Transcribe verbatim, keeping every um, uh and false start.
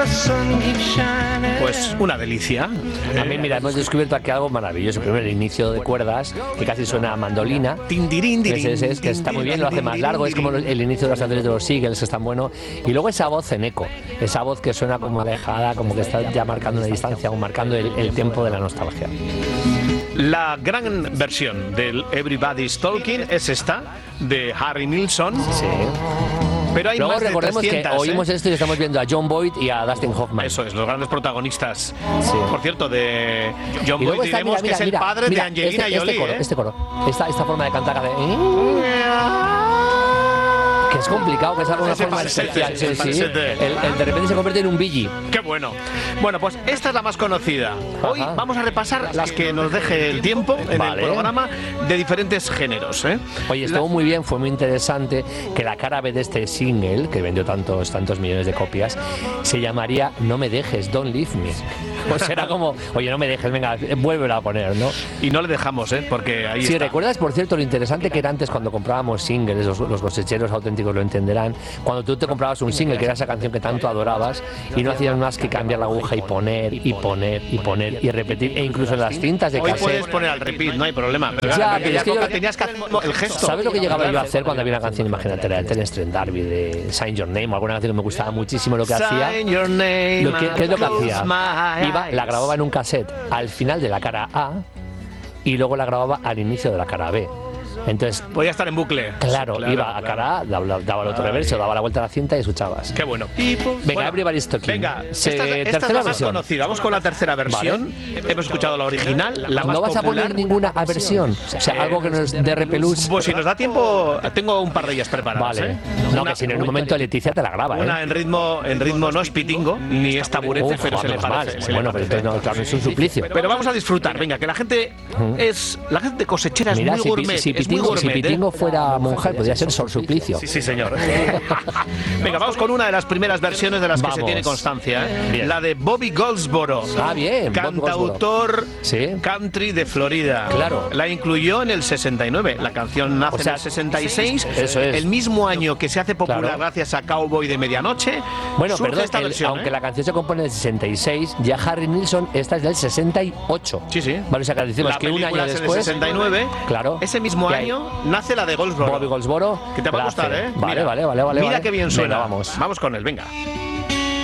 Pues una delicia. A mí, mira, hemos descubierto aquí algo maravilloso. Primero, el inicio de cuerdas, que casi suena a mandolina. Ese, ese, es que está muy bien, lo hace más largo. Es como el inicio de las canciones de los Eagles, que están buenos. Y luego esa voz en eco, esa voz que suena como alejada, como que está ya marcando una distancia, o marcando el, el tiempo de la nostalgia. La gran versión del Everybody's Talking es esta, de Harry Nilsson. Sí. Pero hay Luego más de recordemos trescientas, que oímos ¿eh? esto y estamos viendo a John Boyd y a Dustin Hoffman. Eso es, los grandes protagonistas. Sí. Por cierto, de John Y luego Boyd está, diremos mira, mira, que es mira, el padre mira, de Angelina este, Jolie. este coro, ¿eh? este coro, esta, esta forma de cantar de... que es complicado, que es algo de una Ese forma falsete, especial. Sí, el sí. falsete. El, el de repente se convierte en un billy. ¡Qué bueno! Bueno, pues esta es la más conocida. Hoy Ajá. vamos a repasar las que nos deje el tiempo en Vale. el programa de diferentes géneros, ¿eh? Oye, estuvo muy bien, fue muy interesante que la cara B de este single, que vendió tantos tantos millones de copias, se llamaría No me dejes, Don't Leave Me. Pues era como, oye, no me dejes, venga, vuélvela a poner, ¿no? Y no le dejamos, ¿eh? Porque ahí Si está. recuerdas, por cierto, lo interesante que era antes cuando comprábamos singles, los, los cosecheros auténticos lo entenderán, cuando tú te comprabas un single, que era esa canción que tanto adorabas, y no hacías más que cambiar la aguja y poner, y poner, y poner, y repetir, e incluso en las cintas de Hoy cassette. puedes poner al repeat, no hay problema. Pero Ya, claro, en pero es que aquella yo- época tenías que hacer el gesto. ¿Sabes lo que llegaba yo a hacer cuando había una canción, imagínate, la de Terence Trent D'Arby, de Sign Your Name, o alguna canción que me gustaba muchísimo lo que hacía? Sign your name, Lo que, ¿Qué es lo que close hacía? my Iba, la eyes. grababa en un cassette al final de la cara A y luego la grababa al inicio de la cara B. Entonces, Podía estar en bucle. claro, Claro, iba a claro. cara A, daba, daba el otro reverso, daba la vuelta a la cinta y escuchabas. Qué bueno. Venga, Bueno, Everybody's Talking. Venga, Se- esta, es- esta es tercera la más versión. conocida. Vamos con la tercera versión. Hemos escuchado la original, la más No vas a popular. poner ninguna versión, o sea, algo que nos dé repelús. Pues si nos da tiempo, tengo un par de ellas preparadas. Vale. ¿eh? No, Una- que si en un momento Leticia te la graba, ¿eh? Una en ritmo, en ritmo no es pitingo, ni es taburete, Uf, pero se le menos mal. parece. se le Bueno, pero parece. entonces no, claro, es un suplicio. Pero vamos a disfrutar, venga, que la gente es la gente cosechera es Mira, muy si, pi- gourmet, si es muy Pitingo, si gourmet, ¿eh? Pitingo fuera monja, podría ser Sor Suplicio. Sí, sí, señor. Venga, vamos con una de las primeras versiones de las que se Vamos. tiene constancia, ¿eh? Bien. La de Bobby Goldsboro. Ah, bien, Bob Cantautor Sí. country de Florida. Claro. La incluyó en el sesenta y nueve. La canción nace O sea, en el sesenta y seis. eso es. El mismo año que se hace popular Claro. gracias a Cowboy de Medianoche. Bueno, surge perdón, esta el- versión, aunque ¿eh? la canción se compone del sesenta y seis, ya Harry Nilsson, esta es del sesenta y ocho. Sí, sí. Vale, o sea, que decimos La que un película año es en después... el sesenta y nueve. Claro. Ese mismo que hay año nace la de Goldsboro. Bobby Goldsboro. Que te va a la gustar, hace. ¿eh? Vale, Mira. vale, vale, vale. Mira vale. qué bien suena. Venga, vamos. Vamos con él, venga.